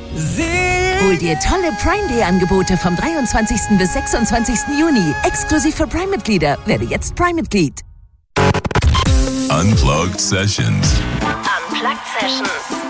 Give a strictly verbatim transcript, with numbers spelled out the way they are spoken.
Hol dir tolle Prime Day Angebote vom dreiundzwanzigsten bis sechsundzwanzigsten Juni. Exklusiv für Prime-Mitglieder. Werde jetzt Prime-Mitglied. Unplugged Sessions. Unplugged Sessions.